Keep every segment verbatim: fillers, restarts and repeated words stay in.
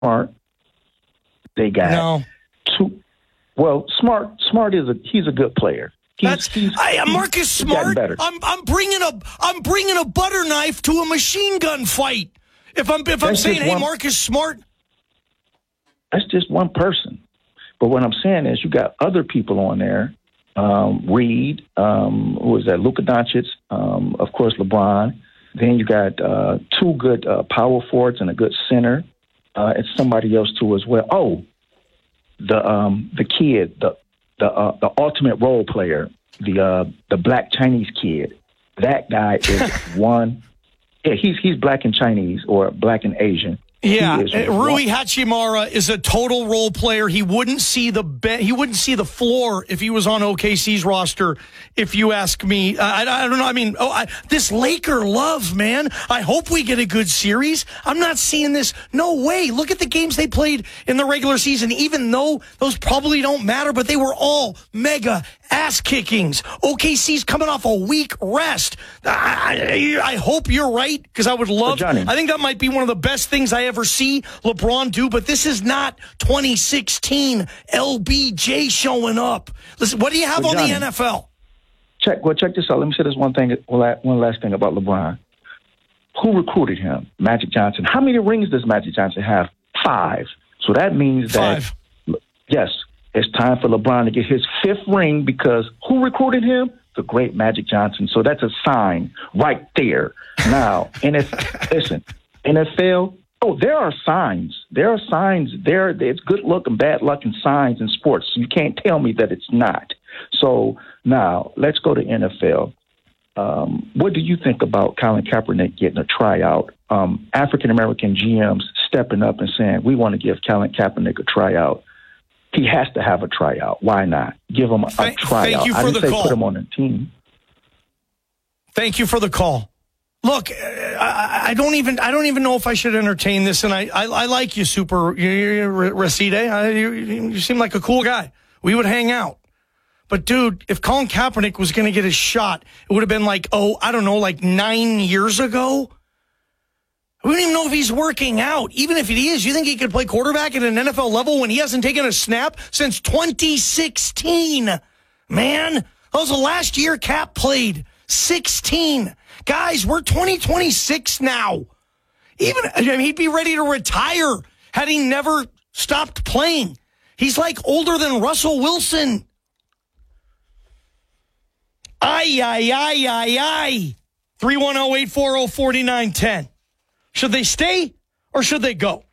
Smart. They got no. two. Well, Smart. Smart is a he's a good player. He's, That's he's, I, he's, Marcus he's Smart. better. I'm I'm bringing a I'm bringing a butter knife to a machine gun fight. If I'm if That's I'm saying, just hey, one- Marcus Smart. That's just one person. But what I'm saying is, you got other people on there. Um, Reed, um, who was that? Luka Doncic, um, of course, LeBron. Then you got uh, two good uh, power forwards and a good center. Uh, it's somebody else too as well. Oh, the um, the kid, the the uh, the ultimate role player, the uh, the black Chinese kid. That guy is one. Yeah, he's he's black and Chinese or black and Asian. Yeah, He is uh, one- Rui Hachimura is a total role player. He wouldn't see the be- he wouldn't see the floor if he was on O K C's roster. If you ask me, I, I, I don't know. I mean, oh, I, this Laker love, man. I hope we get a good series. I'm not seeing this. No way. Look at the games they played in the regular season. Even though those probably don't matter, but they were all mega ass kickings. O K C's coming off a week rest. I, I, I hope you're right because I would love. Johnny. I think that might be one of the best things I ever see LeBron do. But this is not twenty sixteen L B J showing up. Listen, what do you have But on Johnny, the N F L? Check. Well, check this out. Let me say this one thing. One last thing about LeBron. Who recruited him? Magic Johnson. How many rings does Magic Johnson have? Five. So that means that Five. yes, it's time for LeBron to get his fifth ring because who recruited him? The great Magic Johnson. So that's a sign right there. Now, N F L, listen, N F L. Oh, there are signs. There are signs. There, it's good luck and bad luck and signs in sports. You can't tell me that it's not. So now let's go to N F L. Um, what do you think about Colin Kaepernick getting a tryout? Um, African American G Ms stepping up and saying we want to give Colin Kaepernick a tryout. He has to have a tryout. Why not give him a, a Thank, tryout? thank you for I didn't the say call. put him on a team. Thank you for the call. Look, I, I don't even I don't even know if I should entertain this, and I I, I like you, Super you, you, Reside. I, you, you seem like a cool guy. We would hang out. But, dude, if Colin Kaepernick was going to get his shot, it would have been like, oh, I don't know, like nine years ago. We don't even know if he's working out. Even if he is, you think he could play quarterback at an N F L level when he hasn't taken a snap since twenty sixteen? Man, that was the last year Cap played. sixteen. Guys, we're twenty twenty-six now. Even I mean, he'd be ready to retire had he never stopped playing. He's like older than Russell Wilson. Ay, ay, ay, ay, ay. three one zero, eight four zero, four nine one zero. Should they stay or should they go?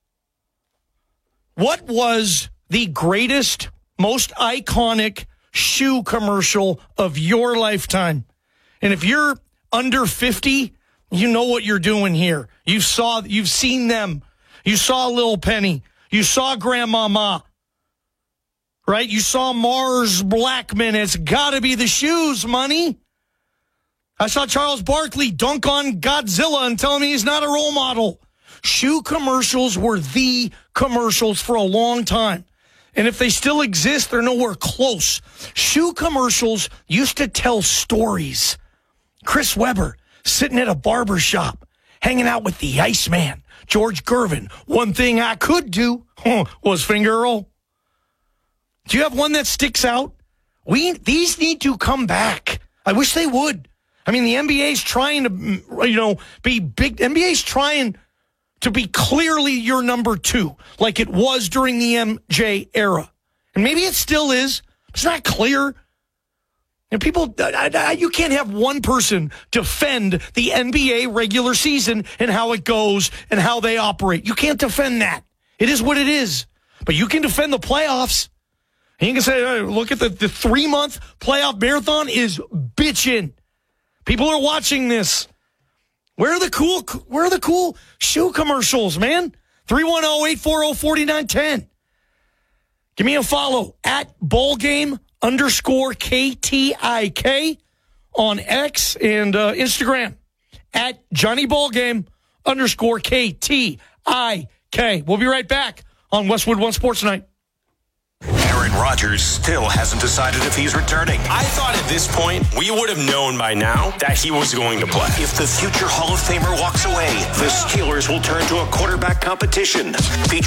What was the greatest, most iconic shoe commercial of your lifetime? And if you're under fifty, you know what you're doing here. You saw, you've seen them. You saw Lil Penny. You saw Grandmama. Right? You saw Mars Blackman. It's got to be the shoes, money. I saw Charles Barkley dunk on Godzilla and tell me he's not a role model. Shoe commercials were the commercials for a long time. And if they still exist, they're nowhere close. Shoe commercials used to tell stories. Chris Webber sitting at a barber shop, hanging out with the Iceman, George Gervin. One thing I could do huh, was finger roll. Do you have one that sticks out? We These need to come back. I wish they would. I mean, the N B A's trying to, you know, be big. N B A's trying to be clearly your number two, like it was during the M J era. And maybe it still is. It's not clear. And people, I, I, you can't have one person defend the N B A regular season and how it goes and how they operate. You can't defend that. It is what it is. But you can defend the playoffs. And you can say, hey, look at the, the three-month playoff marathon is bitching. People are watching this. Where are the cool, where are the cool shoe commercials, man? three one zero, eight four zero, four nine one zero. Give me a follow at ballgame underscore K T I K on X and uh, Instagram at Johnny Ballgame underscore K T I K. We'll be right back on Westwood One Sports Night. Aaron Rodgers still hasn't decided if he's returning. I thought at this point, we would have known by now that he was going to play. If the future Hall of Famer walks away, the Steelers will turn to a quarterback competition.